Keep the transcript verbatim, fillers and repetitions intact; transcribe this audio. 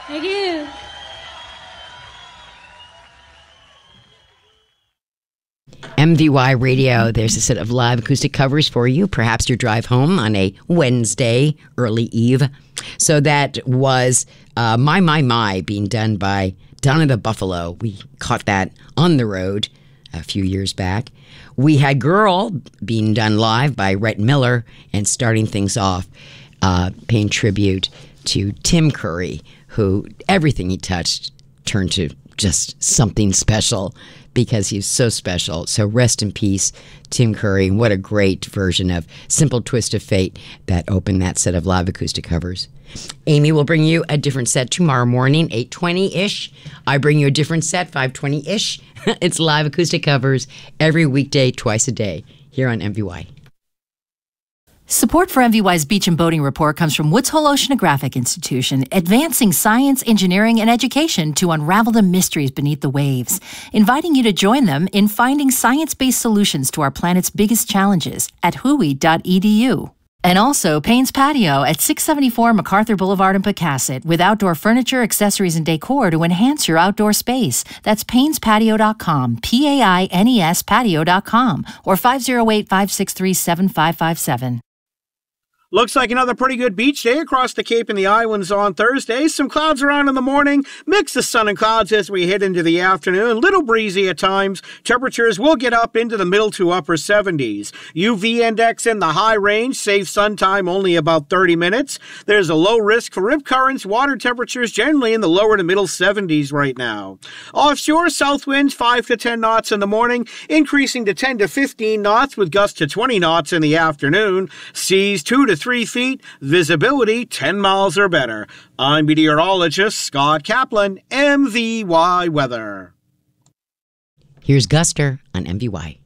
Thank you. M V Y Radio, there's a set of live acoustic covers for you, perhaps your drive home on a Wednesday, early eve. So that was uh, My, My, My being done by Donna the Buffalo. We caught that on the road a few years back. We had Girl being done live by Rhett Miller, and starting things off, uh, paying tribute to Tim Curry, who everything he touched turned to just something special because he's so special. So rest in peace, Tim Curry. What a great version of Simple Twist of Fate that opened that set of live acoustic covers. Amy will bring you a different set tomorrow morning, eight twenty-ish. I bring you a different set, five twenty-ish. It's live acoustic covers every weekday, twice a day, here on M V Y. Support for M V Y's Beach and Boating Report comes from Woods Hole Oceanographic Institution, advancing science, engineering, and education to unravel the mysteries beneath the waves, inviting you to join them in finding science-based solutions to our planet's biggest challenges at W H O E dot E D U. And also Payne's Patio at six seventy-four MacArthur Boulevard in Pecasset, with outdoor furniture, accessories, and decor to enhance your outdoor space. That's paynes patio dot com, P A I N E S patio dot com, or five oh eight, five six three, seven five five seven. Looks like another pretty good beach day across the Cape and the Islands on Thursday. Some clouds around in the morning, mix of sun and clouds as we head into the afternoon. Little breezy at times. Temperatures will get up into the middle to upper seventies. U V index in the high range, safe sun time only about thirty minutes. There's a low risk for rip currents. Water temperatures generally in the lower to middle seventies right now. Offshore, south winds five to ten knots in the morning, increasing to ten to fifteen knots with gusts to twenty knots in the afternoon. Seas two to three feet, visibility ten miles or better. I'm meteorologist Scott Kaplan, M V Y Weather. Here's Guster on M V Y.